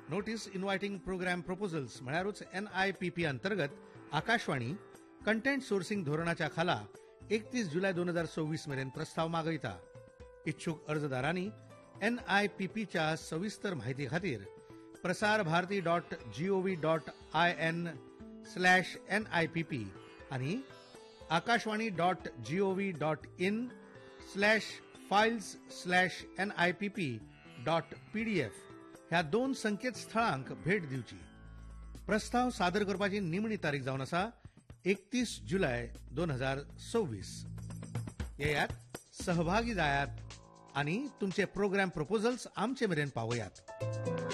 Notice inviting programme proposals म्हळ्यारूच NIPP अंतर्गत Akashvani content sourcing धोरणाच्या खाला 31 जुलै 2024 मेरेन प्रस्ताव मागयता. इच्छुक अर्जदारांनी NIPPच्या सविस्तर माहिती खातीर prasarbharati.gov.in/NIPP आणि akashwani.gov.in/files/NIPP.pdf ह्या 2 संकेतस्थळांक भेट दिवची. प्रस्ताव सादर करपाची निमणी तारीख जावन आसा 31 जुलै 2024. येयात, सहभागी जायात आणि तुमचे प्रोग्राम प्रपोजल्स आमचे मेरेन पावयात.